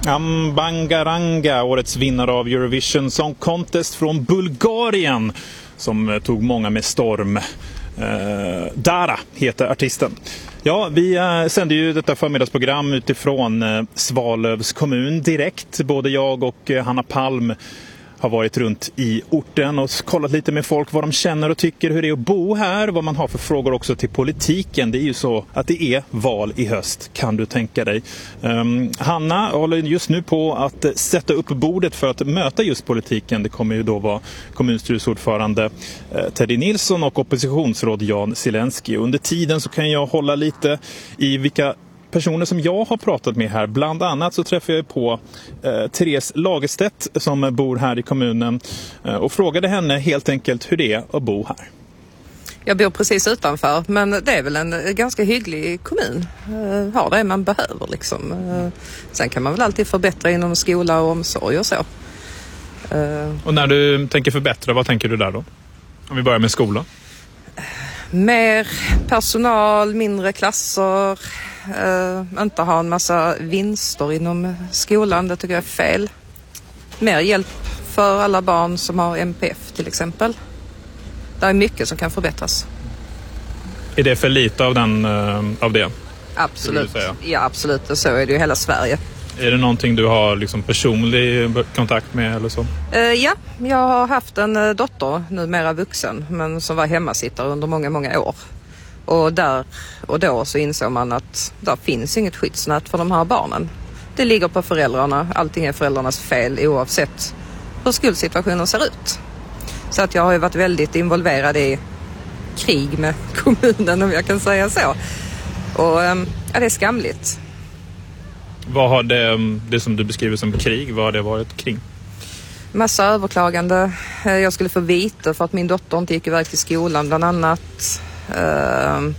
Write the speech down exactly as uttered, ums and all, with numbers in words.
Ambangaranga, årets vinnare av Eurovision Song Contest från Bulgarien, som tog många med storm. Eh, Dara heter artisten. Ja, vi eh, sänder ju detta förmiddagsprogram utifrån eh, Svalövs kommun direkt. Både jag och eh, Hanna Palm har varit runt i orten och kollat lite med folk vad de känner och tycker, hur det är att bo här, vad man har för frågor också till politiken. Det är ju så att det är val i höst, kan du tänka dig. Um, Hanna håller just nu på att sätta upp bordet för att möta just politiken. Det kommer ju då vara kommunstyrelseordförande eh, Teddy Nilsson och oppositionsråd Jan Zelensky. Under tiden så kan jag hålla lite i vilka personer som jag har pratat med här. Bland annat så träffade jag på eh, Therese Lagerstedt som bor här i kommunen eh, och frågade henne helt enkelt hur det är att bo här. Jag bor precis utanför, men det är väl en ganska hygglig kommun. Eh, har det man behöver liksom. Eh, sen kan man väl alltid förbättra inom skola och omsorg och så. Eh. Och när du tänker förbättra, vad tänker du där då? Om vi börjar med skolan. Mer personal, mindre klasser. Uh, inte ha en massa vinster inom skolan, det tycker jag är fel. Mer hjälp för alla barn som har M P F till exempel. Det är mycket som kan förbättras. Är det för lite av, den, uh, av det? Absolut, ja absolut, och så är det ju hela Sverige. Är det någonting du har liksom personlig kontakt med eller så? Uh, ja, jag har haft en uh, dotter, numera vuxen, men som var hemmasittare under många, många år. Och där och då så insåg man att det finns inget skyddsnät för de här barnen. Det ligger på föräldrarna. Allting är föräldrarnas fel oavsett hur skuldsituationen ser ut. Så att jag har ju varit väldigt involverad i krig med kommunen, om jag kan säga så. Och ja, det är skamligt. Vad har det, det som du beskriver som krig, vad har det varit kring? Massa överklagande. Jag skulle få vite för att min dotter inte gick iväg till skolan bland annat. Uh,